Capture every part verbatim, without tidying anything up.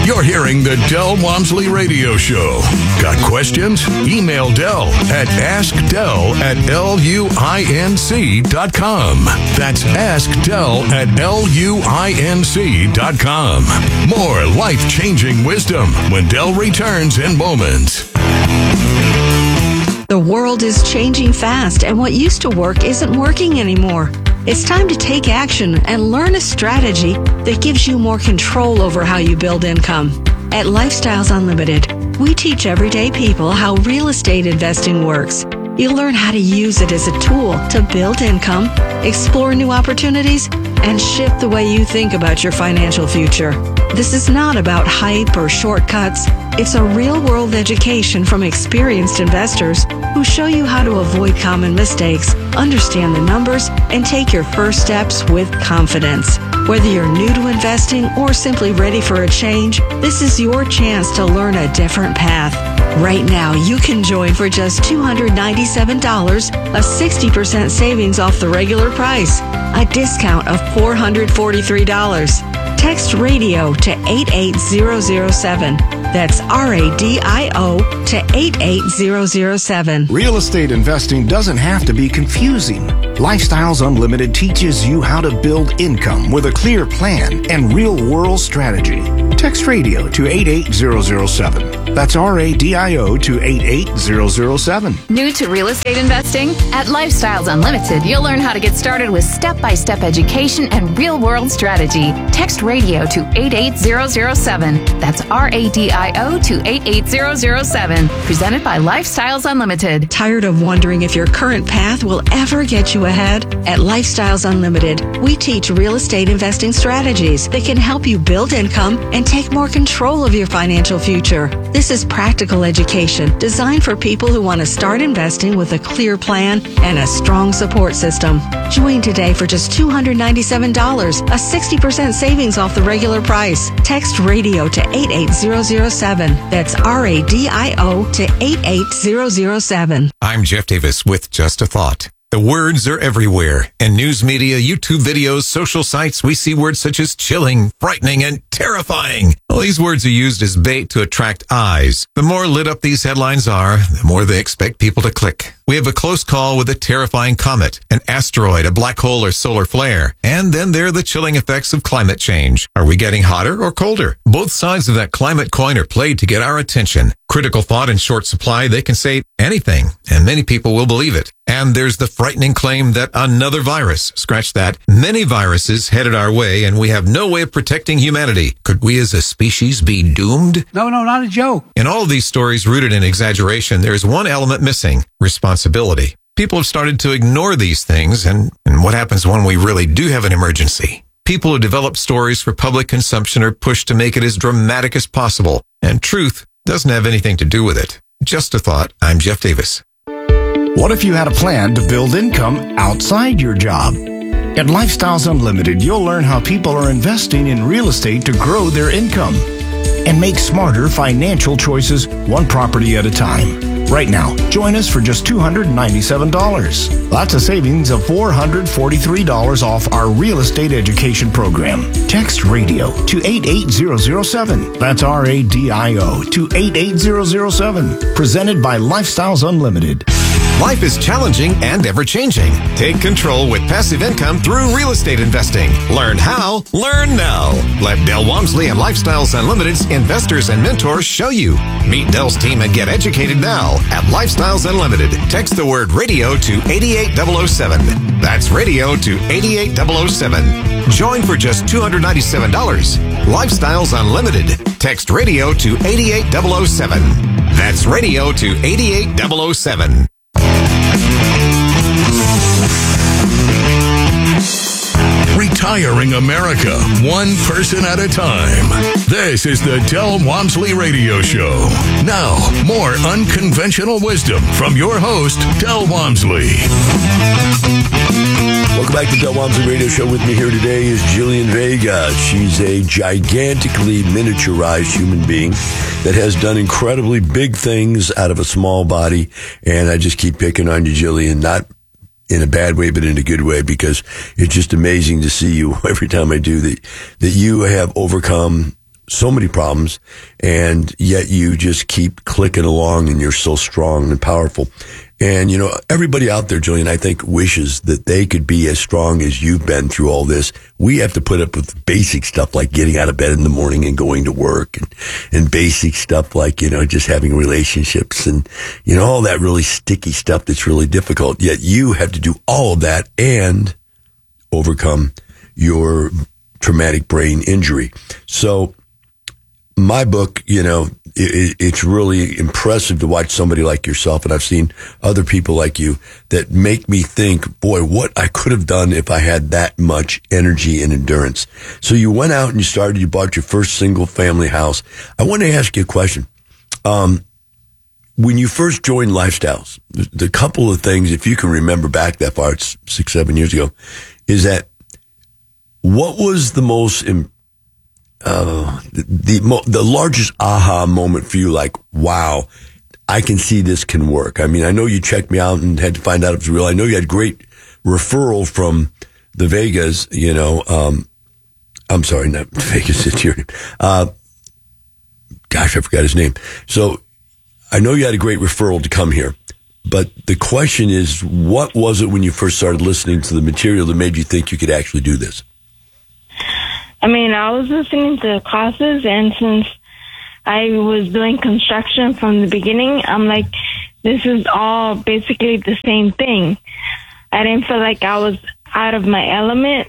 You're hearing the Del Walmsley Radio Show. Got questions? Email Del at askdel at luinc dot com. That's askdel at luinc dot com. More life-changing wisdom when Del returns in moments. The world is changing fast, and what used to work isn't working anymore. It's time to take action and learn a strategy that gives you more control over how you build income. At Lifestyles Unlimited, we teach everyday people how real estate investing works. You'll learn how to use it as a tool to build income, explore new opportunities, and shift the way you think about your financial future. This is not about hype or shortcuts. It's a real-world education from experienced investors who show you how to avoid common mistakes, understand the numbers, and take your first steps with confidence. Whether you're new to investing or simply ready for a change, this is your chance to learn a different path. Right now, you can join for just two hundred ninety-seven dollars, a sixty percent savings off the regular price, a discount of four hundred forty-three dollars. Text radio to eight eight zero zero seven. That's R A D I O to eight eight zero zero seven. Real estate investing doesn't have to be confusing. Lifestyles Unlimited teaches you how to build income with a clear plan and real-world strategy. Text radio to eight eight zero zero seven. That's R A D I O to eight eight zero zero seven. New to real estate investing? At Lifestyles Unlimited, you'll learn how to get started with step-by-step education and real-world strategy. Text radio to eight eight zero zero seven. That's R A D I O to eight eight zero zero seven. Presented by Lifestyles Unlimited. Tired of wondering if your current path will ever get you ahead? At Lifestyles Unlimited, we teach real estate investing strategies that can help you build income and take more control of your financial future. This is practical education designed for people who want to start investing with a clear plan and a strong support system. Join today for just two hundred ninety-seven dollars, a sixty percent savings off the regular price. Text radio to eight eight zero zero seven. That's R A D I O to eight eight zero zero seven. I'm Jeff Davis with Just a Thought. The words are everywhere. In news media, YouTube videos, social sites, we see words such as chilling, frightening, and terrifying. All these words are used as bait to attract eyes. The more lit up these headlines are, the more they expect people to click. We have a close call with a terrifying comet, an asteroid, a black hole, or solar flare. And then there are the chilling effects of climate change. Are we getting hotter or colder? Both sides of that climate coin are played to get our attention. Critical thought in short supply, they can say anything, and many people will believe it. And there's the frightening claim that another virus, scratch that, many viruses headed our way, and we have no way of protecting humanity. Could we as a species be doomed? No, no, not a joke. In all of these stories rooted in exaggeration, there is one element missing: responsibility. People have started to ignore these things, and, and what happens when we really do have an emergency? People who develop stories for public consumption are pushed to make it as dramatic as possible, and truth doesn't have anything to do with it. Just a thought. I'm Jeff Davis. What if you had a plan to build income outside your job? At Lifestyles Unlimited, you'll learn how people are investing in real estate to grow their income and make smarter financial choices one property at a time. Right now, join us for just two hundred ninety-seven dollars. That's a savings of four hundred forty-three dollars off our real estate education program. Text radio to eight eight zero zero seven. That's R A D I O to eight eight zero zero seven. Presented by Lifestyles Unlimited. Life is challenging and ever-changing. Take control with passive income through real estate investing. Learn how, learn now. Let Del Walmsley and Lifestyles Unlimited's investors and mentors show you. Meet Del's team and get educated now at Lifestyles Unlimited. Text the word radio to eight eight zero zero seven. That's radio to eight eight zero zero seven. Join for just two hundred ninety-seven dollars. Lifestyles Unlimited. Text radio to eight eight zero zero seven. That's radio to eight eight zero zero seven. Retiring America, one person at a time. This is the Del Walmsley Radio Show. Now, more unconventional wisdom from your host, Del Walmsley. Welcome back to Del Walmsley Radio Show. With me here today is Jillian Vega. She's a gigantically miniaturized human being that has done incredibly big things out of a small body. And I just keep picking on you, Jillian, not in a bad way, but in a good way, because it's just amazing to see you every time I do that, that you have overcome so many problems, and yet you just keep clicking along, and you're so strong and powerful. And, you know, everybody out there, Jillian, I think wishes that they could be as strong as you've been through all this. We have to put up with basic stuff like getting out of bed in the morning and going to work, and, and basic stuff like, you know, just having relationships and, you know, all that really sticky stuff that's really difficult. Yet you have to do all of that and overcome your traumatic brain injury. So my book, you know, it, it's really impressive to watch somebody like yourself, and I've seen other people like you that make me think, boy, what I could have done if I had that much energy and endurance. So you went out and you started, you bought your first single family house. I want to ask you a question. Um, when you first joined Lifestyles, the, the couple of things, if you can remember back that far, it's six, seven years ago, is that what was the most important Uh, the, the the largest aha moment for you, like, wow, I can see this can work? I mean, I know you checked me out and had to find out it was real. I know you had great referral from the Vegas, you know, um, I'm sorry, not Vegas, it's your name. Uh, gosh, I forgot his name. So I know you had a great referral to come here, but the question is, what was it when you first started listening to the material that made you think you could actually do this? I mean, I was listening to classes, and since I was doing construction from the beginning, I'm like, this is all basically the same thing. I didn't feel like I was out of my element.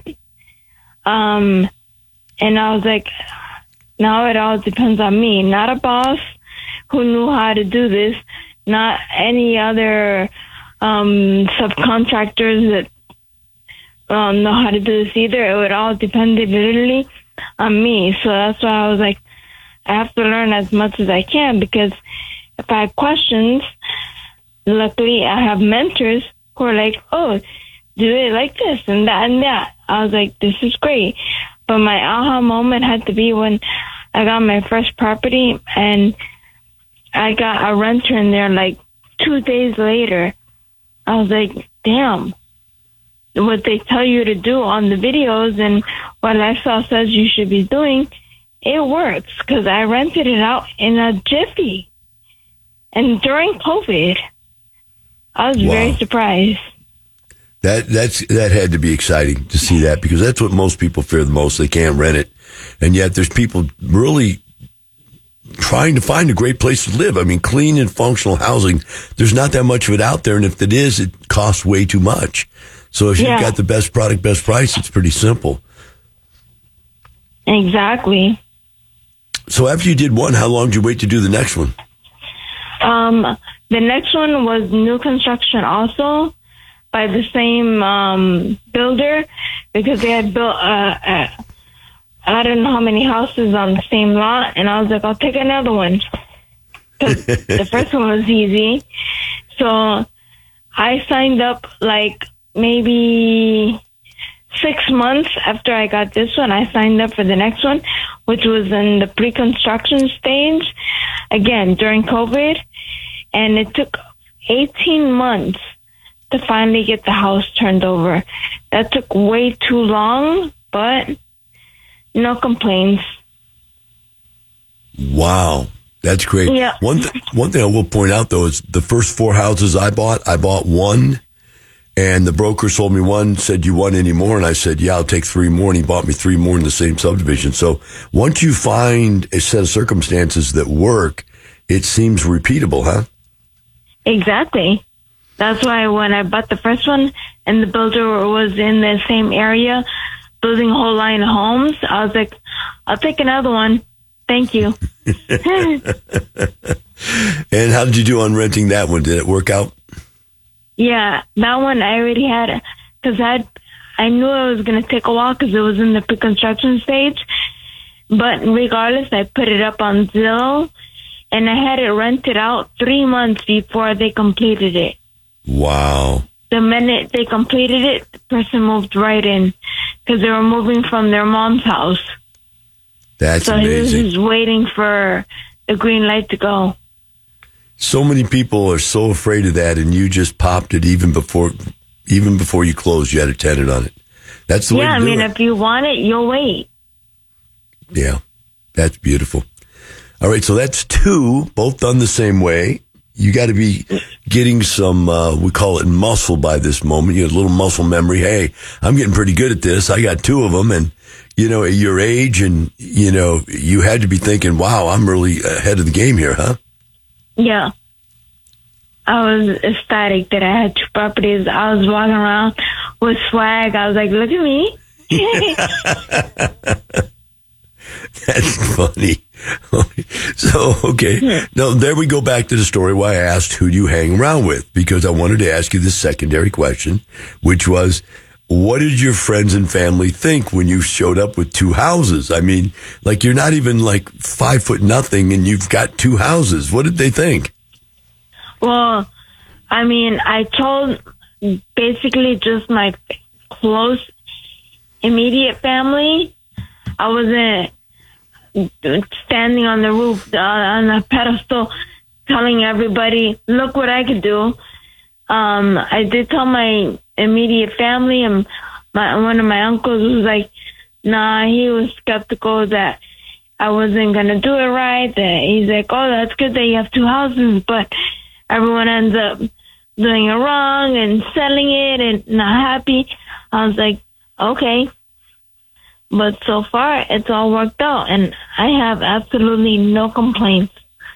Um, and I was like, now it all depends on me, not a boss who knew how to do this, not any other um, subcontractors that Um, know how to do this either. It would all depend literally on me. So that's why I was like, I have to learn as much as I can, because if I have questions, luckily I have mentors who are like, oh, do they like this and that and that? I was like, this is great. But my aha moment had to be when I got my first property and I got a renter in there like two days later. I was like, damn. What they tell you to do on the videos and what Lifestyle says you should be doing, it works, because I rented it out in a jiffy. And during COVID, I was wow. very surprised. That that's that had to be exciting to see that, because that's what most people fear the most. They can't rent it. And yet there's people really trying to find a great place to live. I mean, clean and functional housing, there's not that much of it out there. And if it is, it costs way too much. So if yeah. you've got the best product, best price, it's pretty simple. Exactly. So after you did one, how long did you wait to do the next one? Um, the next one was new construction also by the same um, builder, because they had built, uh, uh, I don't know how many houses on the same lot. And I was like, I'll take another one. Because the first one was easy. So I signed up like maybe six months after I got this one. I signed up for the next one, which was in the pre-construction stage, again, during COVID. And it took eighteen months to finally get the house turned over. That took way too long, but no complaints. Wow. That's great. Yeah. One, th- one thing I will point out, though, is the first four houses I bought, I bought one. And the broker sold me one, said, you want any more? And I said, yeah, I'll take three more. And he bought me three more in the same subdivision. So once you find a set of circumstances that work, it seems repeatable, huh? Exactly. That's why when I bought the first one and the builder was in the same area, building a whole line of homes, I was like, I'll take another one. Thank you. And how did you do on renting that one? Did it work out? Yeah, that one I already had, because I, I knew it was going to take a while because it was in the pre-construction stage. But regardless, I put it up on Zillow, and I had it rented out three months before they completed it. Wow. The minute they completed it, the person moved right in, because they were moving from their mom's house. That's so amazing. So he was just waiting for the green light to go. So many people are so afraid of that, and you just popped it even before, even before you closed. You had a tenant on it. That's the yeah, way to I do mean, it. if you want it, you'll wait. Yeah, That's beautiful. All right, so that's two, both done the same way. You got to be getting some, uh, we call it muscle by this moment. You have a little muscle memory. Hey, I'm getting pretty good at this. I got two of them. And, you know, at your age and, you know, you had to be thinking, wow, I'm really ahead of the game here, huh? Yeah. I was ecstatic that I had two properties. I was walking around with swag. I was like, look at me. That's funny. So, okay. Now, there we go back to the story why I asked who do you hang around with, because I wanted to ask you the secondary question, which was, what did your friends and family think when you showed up with two houses? I mean, like, you're not even like five foot nothing and you've got two houses. What did they think? Well, I mean, I told basically just my close, immediate family. I wasn't standing on the roof, uh, on a pedestal, telling everybody, look what I could do. Um, I did tell my immediate family, and my one of my uncles was like, nah, he was skeptical that I wasn't going to do it right. That he's like, oh, that's good that you have two houses, but everyone ends up doing it wrong and selling it and not happy. I was like, okay. But so far, it's all worked out, and I have absolutely no complaints.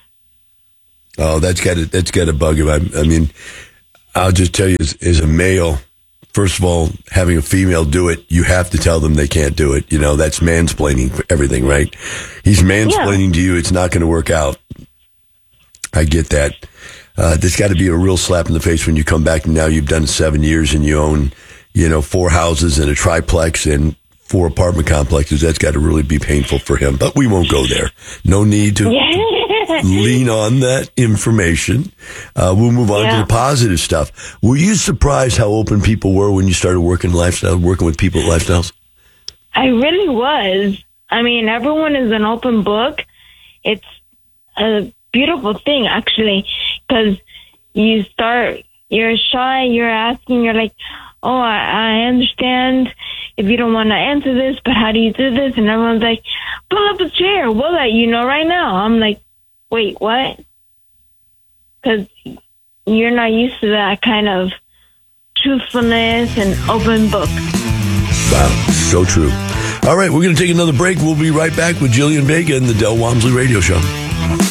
Oh, that's got to, that's got to bug him. I, I mean, I'll just tell you, as, as a male, first of all, having a female do it, you have to tell them they can't do it. You know, that's mansplaining for everything, right? He's mansplaining yeah. to you. It's not going to work out. I get that. Uh, there's got to be a real slap in the face when you come back and now you've done seven years and you own, you know, four houses and a triplex and four apartment complexes. That's got to really be painful for him. But we won't go there. No need to lean on that information. Uh, we'll move on yeah. to the positive stuff. Were you surprised how open people were when you started working lifestyle, working with people at Lifestyles? I really was. I mean, everyone is an open book. It's a beautiful thing, actually, because you start, you're shy, you're asking, you're like, oh, I, I understand if you don't want to answer this, but how do you do this? And everyone's like, pull up a chair. We'll let you know right now. I'm like, wait, what? Because you're not used to that kind of truthfulness and open book. Wow, so true. All right, we're going to take another break. We'll be right back with Jillian Vega and the Del Walmsley Radio Show.